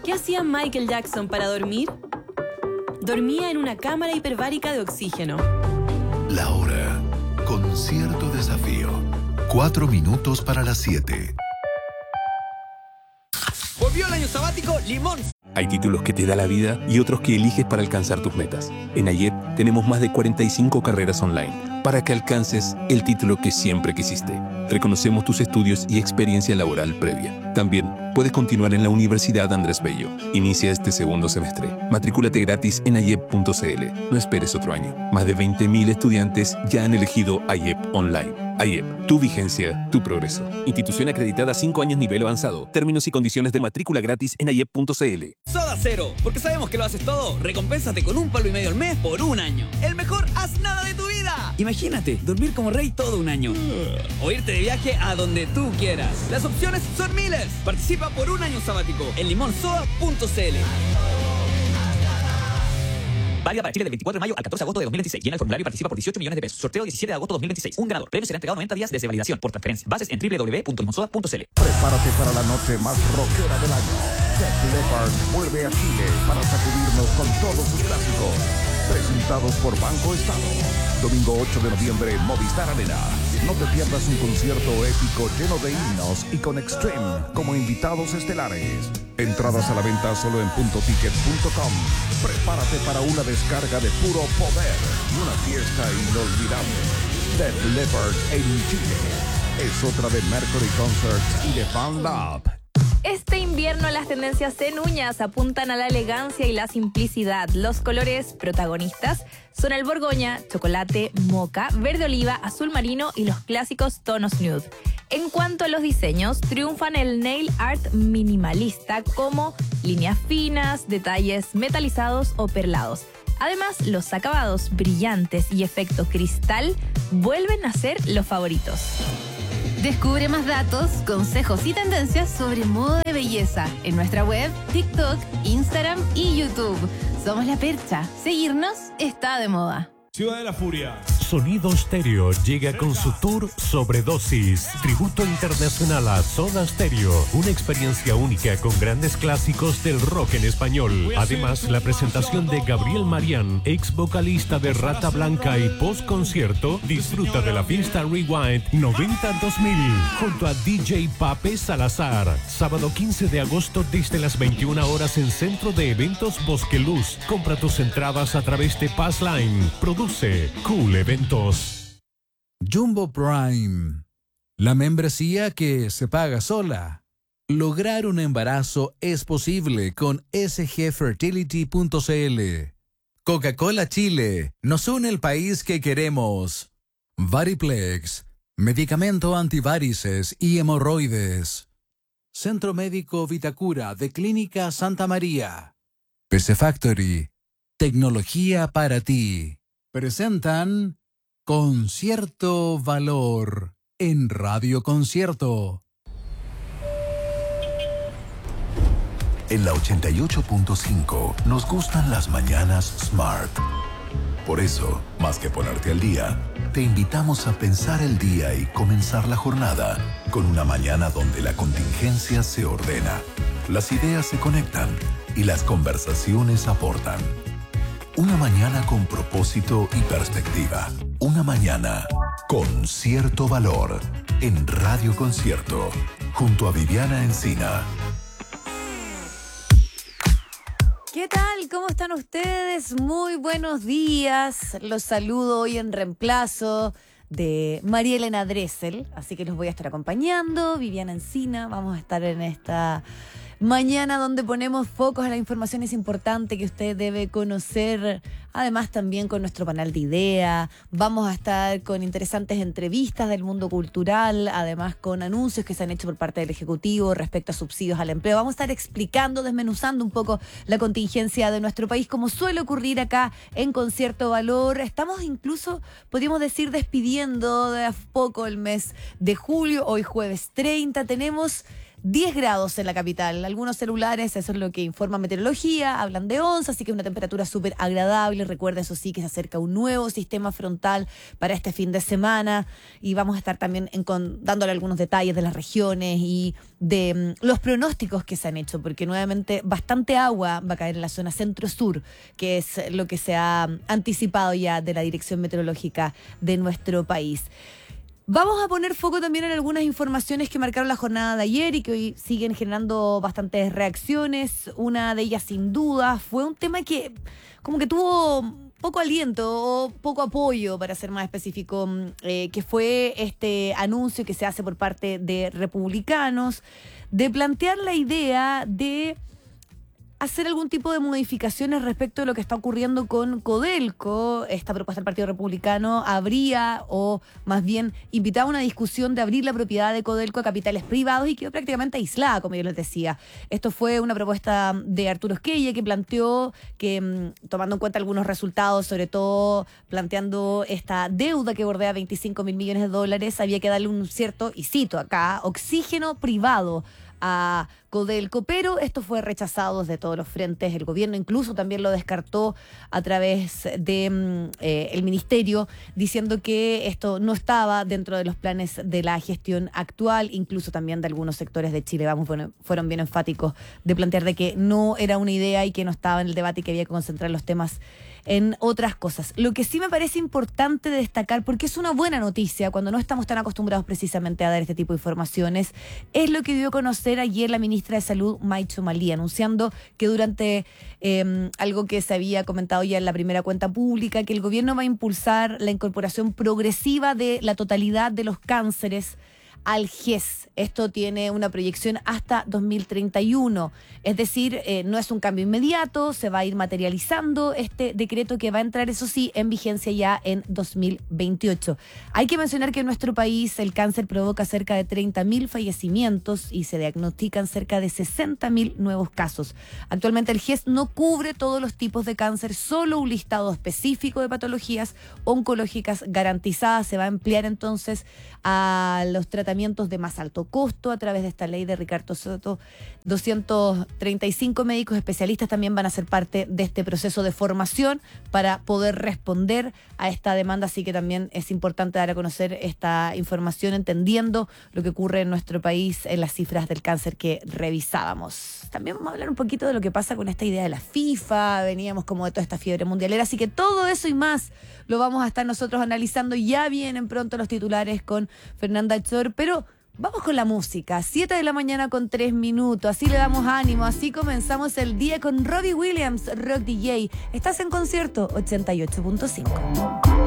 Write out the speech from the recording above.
¿Qué hacía Michael Jackson para dormir? Dormía en una cámara hiperbárica de oxígeno. La hora, con cierto desafío. 4 minutos para las 7. Volvió el año sabático Limón. Hay títulos que te da la vida y otros que eliges para alcanzar tus metas. En AYEP tenemos más de 45 carreras online para que alcances el título que siempre quisiste. Reconocemos tus estudios y experiencia laboral previa. También puedes continuar en la Universidad Andrés Bello. Inicia este segundo semestre. Matrículate gratis en ayep.cl. No esperes otro año. Más de 20.000 estudiantes ya han elegido AYEP Online. AYEP, tu vigencia, tu progreso. Institución acreditada 5 años nivel avanzado. Términos y condiciones de matrícula gratis en ayep.cl. Soda Cero, porque sabemos que lo haces todo. Recompénsate con $1.50 al mes por un año. El mejor haz nada de tu vida. Imagínate, dormir como rey todo un año. O irte de viaje a donde tú quieras. Las opciones son miles. Participa por un año sabático en limonsoda.cl. Válida para Chile del 24 de mayo al 14 de agosto de 2026. Llena el formulario y participa por 18 millones de pesos. Sorteo 17 de agosto de 2026. Un ganador. Premio será entregado 90 días desde validación por transferencia. Bases en www.limonsoda.cl. Prepárate para la noche más rockera del año. Def Leppard vuelve a Chile para sacudirnos con todos sus clásicos. Presentados por Banco Estado. Domingo 8 de noviembre, Movistar Arena. No te pierdas un concierto épico lleno de himnos y con Extreme como invitados estelares. Entradas a la venta solo en puntoticket.com. Prepárate para una descarga de puro poder y una fiesta inolvidable. Def Leppard en Chile. Es otra de Mercury Concerts y de Fan Lab. Este invierno las tendencias en uñas apuntan a la elegancia y la simplicidad. Los colores protagonistas son el borgoña, chocolate, moca, verde oliva, azul marino y los clásicos tonos nude. En cuanto a los diseños, triunfan el nail art minimalista como líneas finas, detalles metalizados o perlados. Además, los acabados brillantes y efecto cristal vuelven a ser los favoritos. Descubre más datos, consejos y tendencias sobre moda de belleza en nuestra web, TikTok, Instagram y YouTube. Somos La Percha. Seguirnos está de moda. Ciudad de la Furia. Sonido Stereo llega con su tour Sobredosis, tributo internacional a Soda Stereo, una experiencia única con grandes clásicos del rock en español. Además, la presentación de Gabriel Marián, ex vocalista de Rata Blanca, y post concierto, disfruta de la fiesta Rewind 90-2000 junto a DJ Pape Salazar. Sábado 15 de agosto desde las 21 horas en Centro de Eventos Bosque Luz. Compra tus entradas a través de Passline. Produce Cool Eventos. Jumbo Prime, la membresía que se paga sola. Lograr un embarazo es posible con sgfertility.cl. Coca-Cola Chile, nos une el país que queremos. Variplex, medicamento antivarices y hemorroides. Centro Médico Vitacura de Clínica Santa María. PC Factory, tecnología para ti. Presentan Concierto Valor en Radio Concierto. En la 88.5 nos gustan las mañanas Smart. Por eso, más que ponerte al día, te invitamos a pensar el día y comenzar la jornada con una mañana donde la contingencia se ordena, las ideas se conectan y las conversaciones aportan. Una mañana con propósito y perspectiva. Una mañana con cierto valor en Radio Concierto, junto a Viviana Encina. ¿Qué tal? ¿Cómo están ustedes? Muy buenos días. Los saludo hoy en reemplazo de María Elena Dressel, así que los voy a estar acompañando. Viviana Encina, vamos a estar en esta mañana donde ponemos focos a las informaciones importantes que usted debe conocer. Además, también con nuestro panel de ideas. Vamos a estar con interesantes entrevistas del mundo cultural, además con anuncios que se han hecho por parte del Ejecutivo respecto a subsidios al empleo. Vamos a estar explicando, desmenuzando un poco la contingencia de nuestro país, como suele ocurrir acá en Concierto Valor. Estamos incluso, podríamos decir, despidiendo de a poco el mes de julio. Hoy jueves 30 tenemos 10 grados en la capital. Algunos celulares, eso es lo que informa meteorología, hablan de 11, así que una temperatura súper agradable. Recuerda, eso sí, que se acerca un nuevo sistema frontal para este fin de semana y vamos a estar también dándole algunos detalles de las regiones y de los pronósticos que se han hecho, porque nuevamente bastante agua va a caer en la zona centro-sur, que es lo que se ha anticipado ya de la Dirección Meteorológica de nuestro país. Vamos a poner foco también en algunas informaciones que marcaron la jornada de ayer y que hoy siguen generando bastantes reacciones. Una de ellas, sin duda, fue un tema que como que tuvo poco aliento o poco apoyo, para ser más específico, que fue este anuncio que se hace por parte de republicanos de plantear la idea de hacer algún tipo de modificaciones respecto de lo que está ocurriendo con Codelco. Esta propuesta del Partido Republicano habría, o más bien invitaba a una discusión de abrir la propiedad de Codelco a capitales privados y quedó prácticamente aislada, como yo les decía. Esto fue una propuesta de Arturo Esquella, que planteó que, tomando en cuenta algunos resultados, sobre todo planteando esta deuda que bordea 25.000 millones de dólares, había que darle un cierto, y cito acá, oxígeno privado a Codelco, pero esto fue rechazado desde todos los frentes. El gobierno incluso también lo descartó a través de el ministerio, diciendo que esto no estaba dentro de los planes de la gestión actual. Incluso también de algunos sectores de Chile fueron bien enfáticos de plantear de que no era una idea y que no estaba en el debate y que había que concentrar los temas en otras cosas. Lo que sí me parece importante destacar, porque es una buena noticia cuando no estamos tan acostumbrados precisamente a dar este tipo de informaciones, es lo que dio a conocer ayer la ministra de Salud, Maicho Malí, anunciando que durante algo que se había comentado ya en la primera cuenta pública, que el gobierno va a impulsar la incorporación progresiva de la totalidad de los cánceres al GES. Esto tiene una proyección hasta 2031. Es decir, no es un cambio inmediato, se va a ir materializando este decreto que va a entrar, eso sí, en vigencia ya en 2028. Hay que mencionar que en nuestro país el cáncer provoca cerca de 30.000 fallecimientos y se diagnostican cerca de 60.000 nuevos casos. Actualmente el GES no cubre todos los tipos de cáncer, solo un listado específico de patologías oncológicas garantizadas. Se va a ampliar entonces a los tratamientos de más alto costo a través de esta ley de Ricardo Soto. 235 médicos especialistas también van a ser parte de este proceso de formación para poder responder a esta demanda, así que también es importante dar a conocer esta información, entendiendo lo que ocurre en nuestro país en las cifras del cáncer que revisábamos. También vamos a hablar un poquito de lo que pasa con esta idea de la FIFA, veníamos como de toda esta fiebre mundialera, así que todo eso y más lo vamos a estar nosotros analizando. Ya vienen pronto los titulares con Fernanda Chor, pero vamos con la música. 7 de la mañana con 3 minutos. Así le damos ánimo. Así comenzamos el día con Robbie Williams, Rock DJ. Estás en Concierto 88.5.